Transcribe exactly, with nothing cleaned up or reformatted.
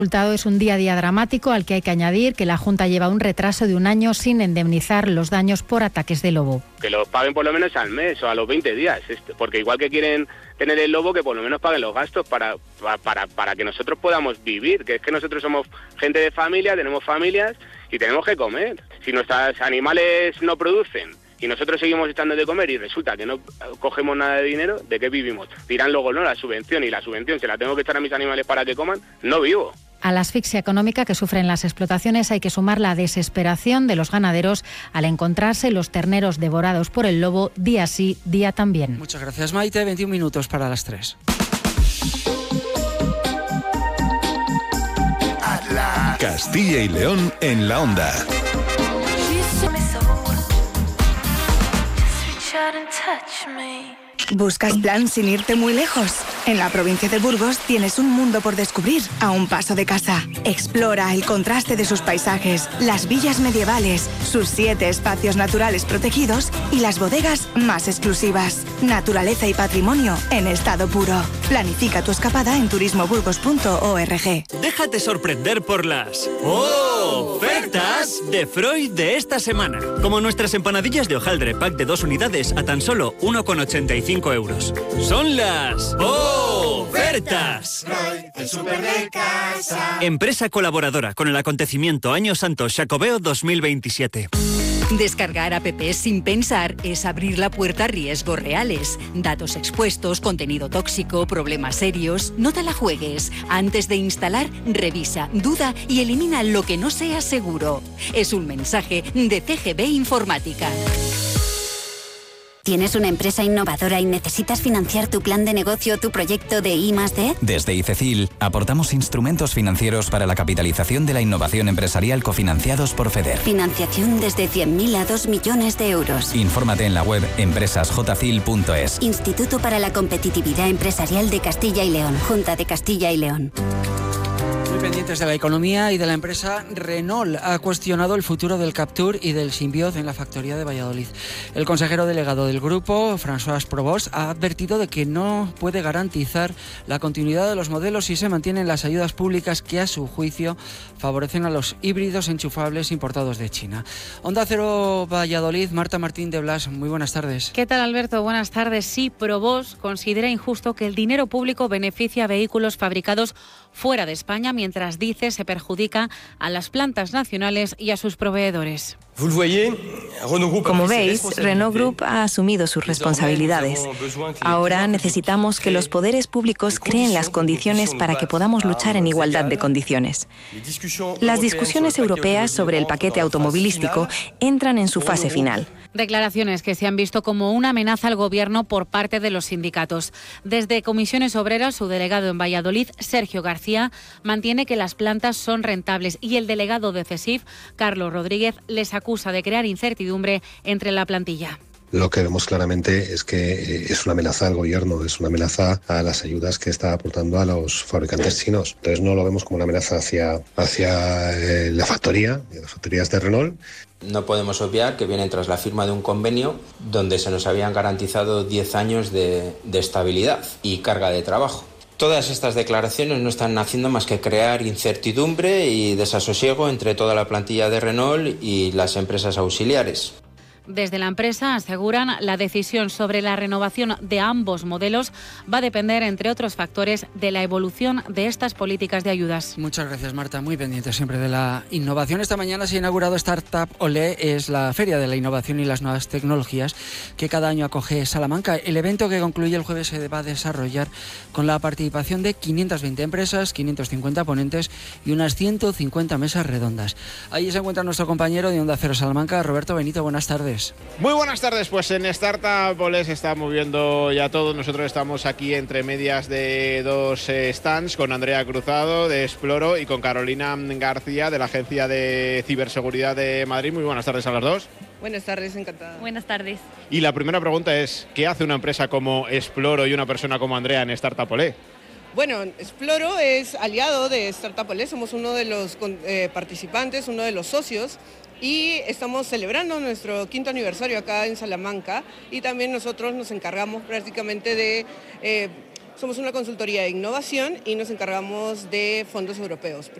El resultado es un día a día dramático al que hay que añadir que la Junta lleva un retraso de un año sin indemnizar los daños por ataques de lobo. Que los paguen por lo menos al mes o a los veinte días, porque igual que quieren tener el lobo, que por lo menos paguen los gastos para, para, para que nosotros podamos vivir, que es que nosotros somos gente de familia, tenemos familias y tenemos que comer. Si nuestros animales no producen y nosotros seguimos echando de comer y resulta que no cogemos nada de dinero, ¿de qué vivimos? Dirán luego, no, la subvención, y la subvención se la tengo que echar a mis animales para que coman, no vivo. A la asfixia económica que sufren las explotaciones hay que sumar la desesperación de los ganaderos al encontrarse los terneros devorados por el lobo día sí, día también. Muchas gracias, Maite. veintiún minutos para las tres. Castilla y León en la onda. ¿Buscas plan sin irte muy lejos? En la provincia de Burgos tienes un mundo por descubrir a un paso de casa. Explora el contraste de sus paisajes, las villas medievales, sus siete espacios naturales protegidos y las bodegas más exclusivas. Naturaleza y patrimonio en estado puro. Planifica tu escapada en turismo burgos punto org. Déjate sorprender por las ofertas de Freud de esta semana. Como nuestras empanadillas de hojaldre pack de dos unidades a tan solo uno con ochenta y cinco euros. Son las ofertas. Freud, el súper de casa. Empresa colaboradora con el acontecimiento Año Santo Xacobeo dos mil veintisiete. Descargar apps sin pensar es abrir la puerta a riesgos reales. Datos expuestos, contenido tóxico, problemas serios. No te la juegues. Antes de instalar, revisa, duda y elimina lo que no sea seguro. Es un mensaje de C G B Informática. ¿Tienes una empresa innovadora y necesitas financiar tu plan de negocio o tu proyecto de I más D? Desde ICECIL aportamos instrumentos financieros para la capitalización de la innovación empresarial cofinanciados por FEDER. Financiación desde cien mil a dos millones de euros. Infórmate en la web empresas j cil punto es. Instituto para la Competitividad Empresarial de Castilla y León. Junta de Castilla y León. Pendientes de la economía y de la empresa, Renault ha cuestionado el futuro del Captur y del Symbioz en la factoría de Valladolid. El consejero delegado del grupo, François Provost, ha advertido de que no puede garantizar la continuidad de los modelos si se mantienen las ayudas públicas que, a su juicio, favorecen a los híbridos enchufables importados de China. Onda Cero Valladolid, Marta Martín de Blas, muy buenas tardes. ¿Qué tal, Alberto? Buenas tardes. Sí, Provost considera injusto que el dinero público beneficie a vehículos fabricados fuera de España, mientras dice se perjudica a las plantas nacionales y a sus proveedores. Como veis, Renault Group ha asumido sus responsabilidades. Ahora necesitamos que los poderes públicos creen las condiciones para que podamos luchar en igualdad de condiciones. Las discusiones europeas sobre el paquete automovilístico entran en su fase final. Declaraciones que se han visto como una amenaza al gobierno por parte de los sindicatos. Desde Comisiones Obreras, su delegado en Valladolid, Sergio García, mantiene que las plantas son rentables y el delegado de CESIF, Carlos Rodríguez, les acusa de crear incertidumbre entre la plantilla. Lo que vemos claramente es que es una amenaza al gobierno, es una amenaza a las ayudas que está aportando a los fabricantes chinos. Entonces no lo vemos como una amenaza hacia, hacia eh, la factoría, las factorías de Renault. No podemos obviar que vienen tras la firma de un convenio donde se nos habían garantizado diez años de, de estabilidad y carga de trabajo. Todas estas declaraciones no están haciendo más que crear incertidumbre y desasosiego entre toda la plantilla de Renault y las empresas auxiliares. Desde la empresa aseguran la decisión sobre la renovación de ambos modelos va a depender, entre otros factores, de la evolución de estas políticas de ayudas. Muchas gracias, Marta. Muy pendiente siempre de la innovación. Esta mañana se ha inaugurado Startup Olé, es la Feria de la Innovación y las Nuevas Tecnologías que cada año acoge Salamanca. El evento, que concluye el jueves, se va a desarrollar con la participación de quinientas veinte empresas, quinientos cincuenta ponentes y unas ciento cincuenta mesas redondas. Ahí se encuentra nuestro compañero de Onda Cero Salamanca, Roberto Benito. Buenas tardes. Muy buenas tardes, pues en Startup Olé se está moviendo ya todo. Nosotros estamos aquí entre medias de dos eh, stands con Andrea Cruzado de Exploro y con Carolina García de la Agencia de Ciberseguridad de Madrid. Muy buenas tardes a las dos. Buenas tardes, encantada. Buenas tardes. Y la primera pregunta es, ¿qué hace una empresa como Exploro y una persona como Andrea en Startup Olé? Bueno, Exploro es aliado de Startup Olé, somos uno de los eh, participantes, uno de los socios. Y estamos celebrando nuestro quinto aniversario acá en Salamanca y también nosotros nos encargamos prácticamente de eh, Somos una consultoría de innovación y nos encargamos de fondos europeos.